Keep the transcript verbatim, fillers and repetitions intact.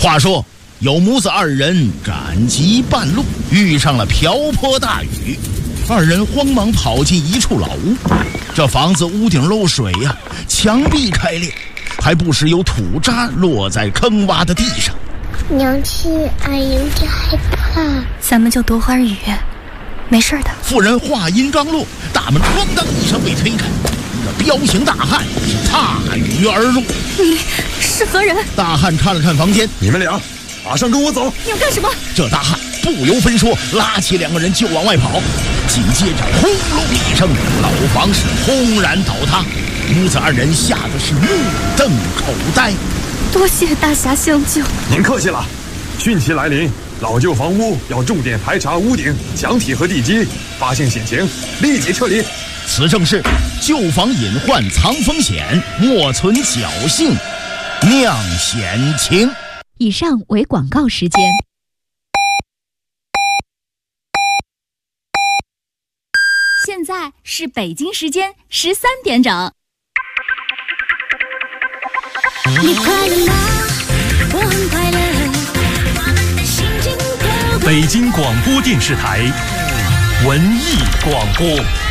话说有母子二人赶集半路遇上了瓢泼大雨，二人慌忙跑进一处老屋。这房子屋顶漏水呀、啊，墙壁开裂，还不时有土渣落在坑洼的地上。 娘亲，俺有点害怕。 咱们就躲会儿雨，没事的。 妇人话音刚落，大门咣当一声被推开，这彪形大汉是踏雨而入。 你是何人？ 大汉看了看房间， 你们俩马上跟我走。 你要干什么？ 这大汉不由分说，拉起两个人就往外跑。紧接着轰隆一声，老房是轰然倒塌，母子二人吓得是目瞪口呆。 多谢大侠相救。 您客气了。汛期来临，老旧房屋要重点排查屋顶、墙体和地基，发现险情立即撤离。 此正是旧房隐患藏风险，莫存侥幸酿险情。 以上为广告时间。 现在是北京时间十三点整。 你快乐吗？我很快乐。我们的心情都北京广播电视台文艺广播。